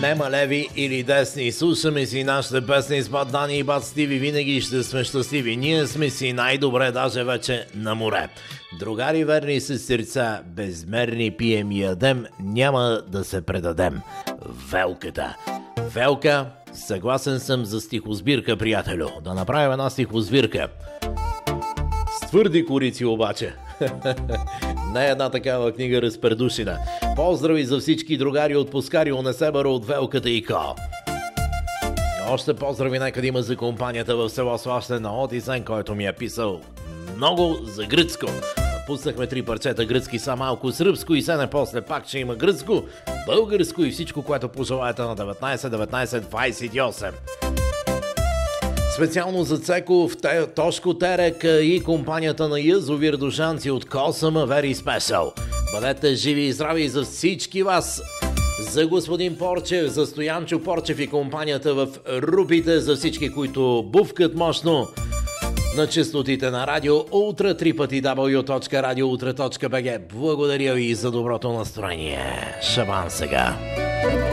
нема леви или десни. Слушаме си нашите песни с бат Дани и бат Стиви. Винаги ще сме щастливи. Ние сме си най-добре, даже вече на море. Другари верни с сърца, безмерни пием и ядем, няма да се предадем. Велката. Велка, съгласен съм за стихосбирка, приятелю. Да направим една стихосбирка. С твърди корици обаче. Не една такава книга разпредушена. Поздрави за всички другари от Пускарио, Несебъра, от Велката и Ко. Още поздрави нека да има за компанията в село Слащен на Отисен, който ми е писал много за гръцко. Пуснахме 3 парчета гръцки, са малко сръбско и сене после пак ще има гръцко, българско и всичко, което пожелаете на 19-19-28. Специално за Цеков, Тошко Терек и компанията на Язовир Душанци от Косъма, very special. Бъдете живи и здрави за всички вас. За господин Порчев, за Стоянчо Порчев и компанията в Рупите, за всички, които бувкат мощно на честотите на Радио Ултра, 3 пъти w.radioultra.bg. Благодаря ви за доброто настроение. Шабан сега.